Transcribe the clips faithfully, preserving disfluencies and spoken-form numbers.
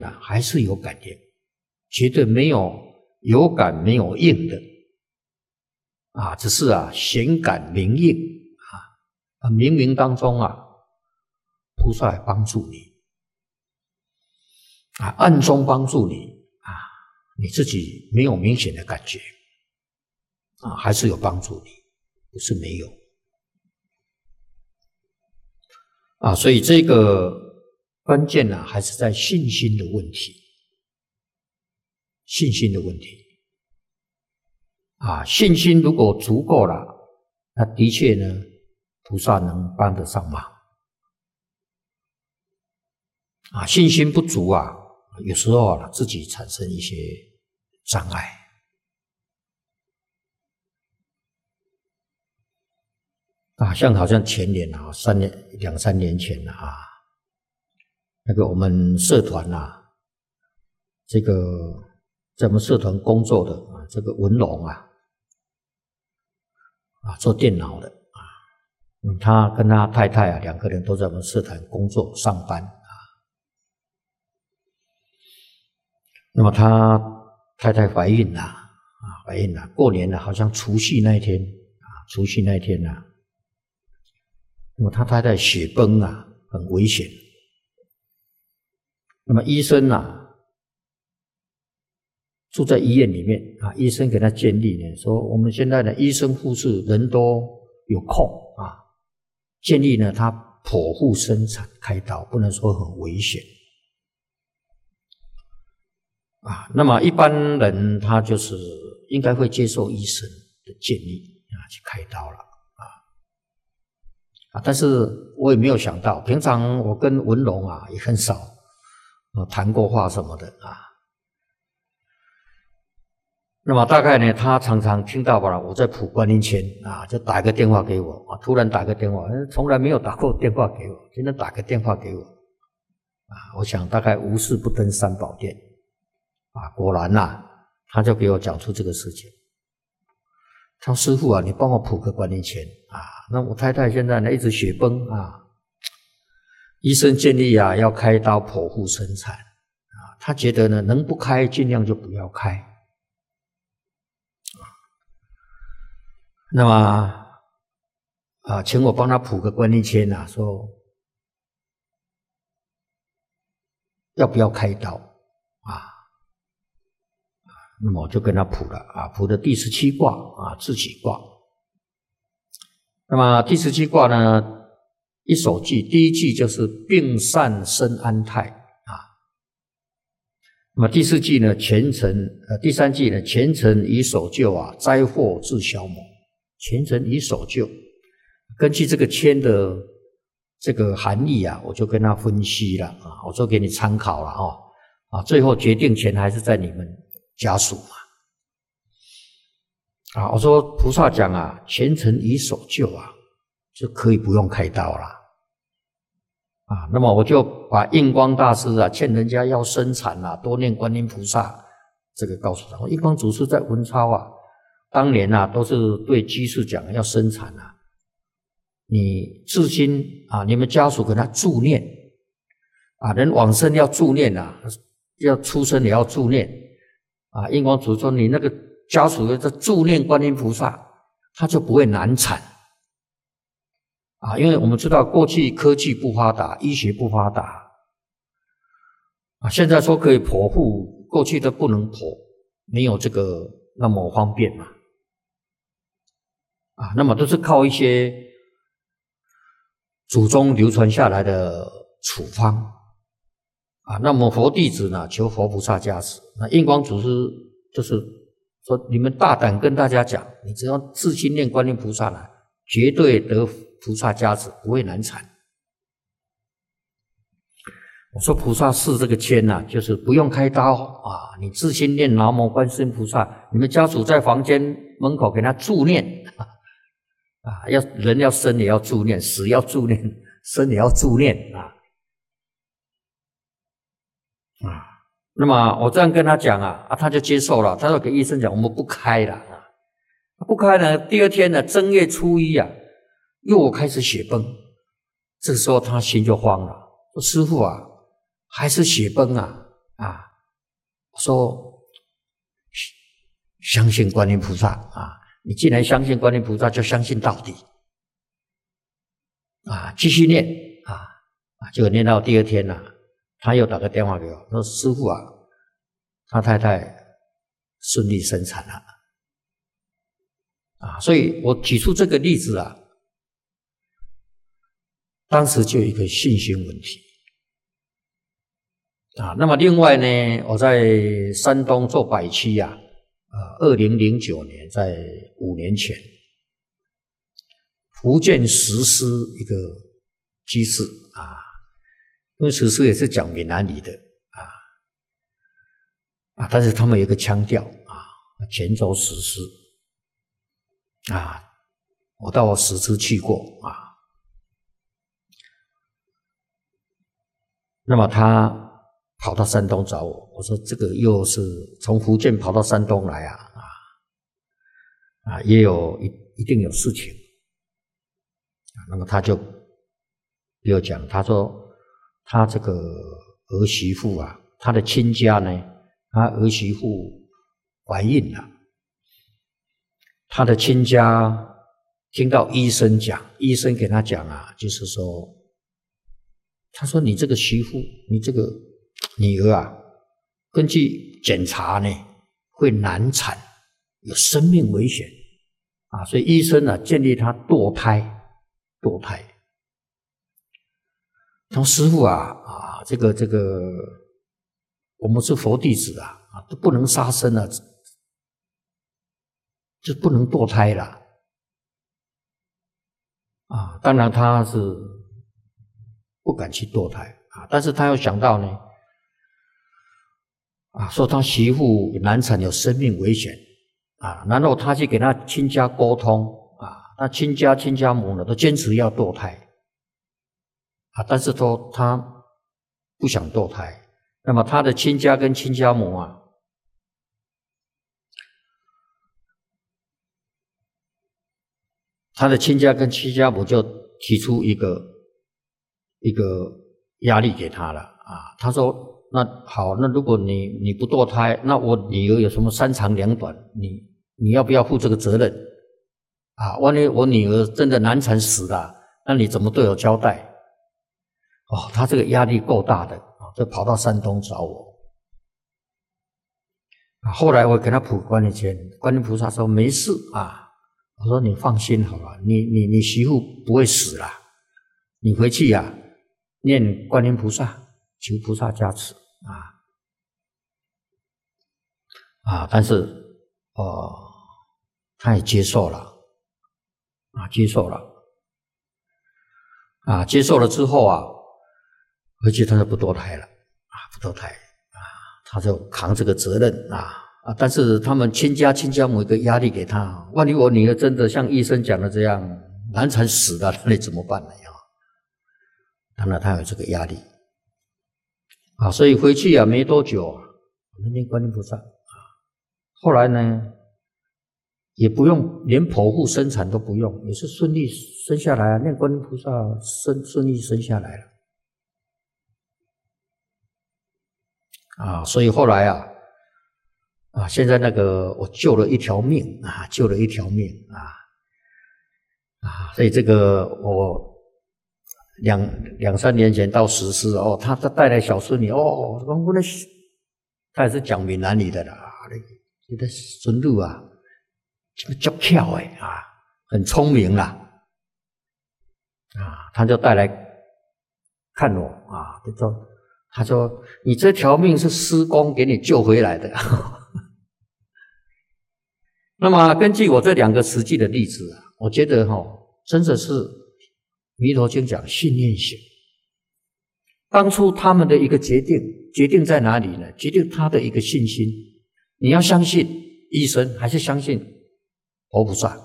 啊，还是有感应，绝对没有有感没有应的啊，只是啊显感明应啊，啊冥冥当中啊，菩萨来帮助你啊，暗中帮助你啊，你自己没有明显的感觉啊，还是有帮助你，不是没有啊，所以这个关键呢、啊，还是在信心的问题，信心的问题啊，信心如果足够了，那的确呢，菩萨能帮得上忙啊，信心不足啊，有时候啊自己产生一些障碍啊，像好像前年啊，三年两三年前啊，那个我们社团啊，这个在我们社团工作的啊，这个文龙啊，啊做电脑的啊，嗯，他跟他太太啊两个人都在我们社团工作上班啊，那么他太太怀孕了啊，怀孕了，过年了，好像除夕那一天啊，除夕那一天啊，那么他太太血崩啊，很危险。那么医生啊，住在医院里面啊，医生给他建议呢，说我们现在的医生护士人都有空啊，建议呢他剖腹生产开刀，不能说很危险啊。那么一般人他就是应该会接受医生的建议啊，去开刀了啊啊！但是我也没有想到，平常我跟文龙啊也很少啊谈过话什么的啊。那么大概呢，他常常听到吧，我在普观音前啊，就打一个电话给我啊，突然打个电话，从来没有打过电话给我，今天打个电话给我啊，我想大概无事不登三宝殿啊，果然呐、啊，他就给我讲出这个事情。他说：“师父啊，你帮我普个观音前啊，那我太太现在呢一直血崩啊，医生建议啊要开刀剖腹生产啊，他觉得呢能不开尽量就不要开。”那么啊，请我帮他普个观音签啊，说要不要开刀啊？那么我就跟他普了啊，普的第十七卦啊，自己卦。那么第十七卦呢，一首句，第一句就是病善身安泰啊。那么第四句呢，前程呃，第三句呢，前程以守救啊，灾祸自消磨。前程以守救，根据这个签的这个含义啊，我就跟他分析了啊，我就给你参考了哦啊，最后决定权还是在你们家属嘛啊，我说菩萨讲啊，前程以守救啊，就可以不用开刀了啊，那么我就把印光大师啊劝人家要生产啊，多念观音菩萨这个告诉他，印光祖师在文钞啊。当年啊，都是对居士讲要生产啊，你至今啊，你们家属给他助念啊，人往生要助念啊，要出生也要助念啊。印光祖说，你那个家属的助念观音菩萨，他就不会难产啊。因为我们知道过去科技不发达，医学不发达啊，现在说可以剖腹，过去都不能剖，没有这个那么方便嘛。啊，那么都是靠一些祖宗流传下来的处方啊。那么佛弟子呢，求佛菩萨加持。那印光祖师就是说，你们大胆跟大家讲，你只要自心念观音菩萨呢，绝对得菩萨加持，不会难产。我说菩萨示这个签呢、啊，就是不用开刀啊，你自心念南无观世音菩萨，你们家属在房间门口给他助念。啊，要人要生也要助念，死要助念，生也要助念啊啊！那么我这样跟他讲啊，啊，他就接受了。他说给医生讲，我们不开了啊，不开呢。第二天呢，正月初一啊，又开始血崩。这个时候他心就慌了，说师父啊，还是血崩啊啊，我说相信观音菩萨啊，你既然相信观音菩萨，就相信到底啊，继续念啊啊，结果念到第二天呢、啊，他又打个电话给我，说师父啊，他太太顺利生产了啊，所以我举出这个例子啊，当时就有一个信心问题啊。那么另外呢，我在山东做百期啊，呃，二零零九年，在五年前，福建实施一个居士啊，因为实施也是讲闽南语的啊啊，但是他们有一个腔调啊，泉州实施啊，我到十次去过啊。那么他跑到山东找我，我说这个又是从福建跑到山东来啊啊啊，也有一一定有事情啊。那么他就给我讲，他说他这个儿媳妇啊，他的亲家呢，他儿媳妇怀孕了，他的亲家听到医生讲，医生给他讲啊，就是说，他说你这个媳妇，你这个女儿啊，根据检查呢，会难产，有生命危险啊，所以医生呢建议他堕胎，堕胎。他说师父啊啊，这个这个，我们是佛弟子啊啊，都不能杀生啊，就不能堕胎了啊。当然他是不敢去堕胎啊，但是他又想到呢，啊，说他媳妇难产有生命危险啊，然后他去给他亲家沟通啊，那亲家亲家母呢都坚持要堕胎啊，但是说他不想堕胎，那么他的亲家跟亲家母啊，他的亲家跟亲家母就提出一个一个压力给他了啊，他说那好，那如果你你不堕胎，那我女儿有什么三长两短，你你要不要负这个责任啊？万一我女儿真的难产死了，那你怎么对我交代？哦，他这个压力够大的啊，就跑到山东找我啊。后来我给他卜观音签，观音菩萨说没事啊，我说你放心好了，你你你媳妇不会死啦，你回去呀、啊、念观音菩萨，求菩萨加持啊啊！但是呃，他也接受了啊，接受了啊，接受了之后啊，回去他就不堕胎了啊，不堕胎啊，他就扛这个责任啊啊！但是他们亲家亲家母一个压力给他，万一我女儿真的像医生讲的这样难产死了，那你怎么办呢？啊，当然他有这个压力。啊，所以回去啊没多久啊，我们念观音菩萨啊，后来呢也不用连剖腹生产都不用，也是顺利生下来啊，念观音菩萨生顺利生下来了啊，所以后来啊啊，现在那个我救了一条命啊，救了一条命啊啊，所以这个我。两两三年前到实施哦，他他带来小孙女哦，我那他也是讲闽南语的啦，你的孙女啊，这个足巧哎啊，很聪明啦啊，他就带来看我啊，就说他说你这条命是师公给你救回来的。那么根据我这两个实际的例子啊，我觉得哈、哦，真的是。弥陀经讲信念行，当初他们的一个决定，决定在哪里呢？决定他的一个信心。你要相信医生，还是相信佛菩萨？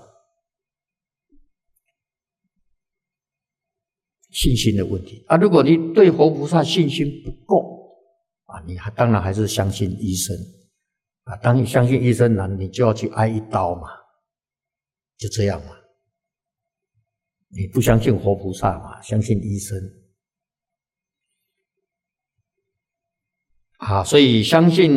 信心的问题啊！如果你对佛菩萨信心不够啊，你还当然还是相信医生啊。当你相信医生呢，你就要去挨一刀嘛，就这样嘛。你不相信活菩萨嘛？相信医生啊，所以相信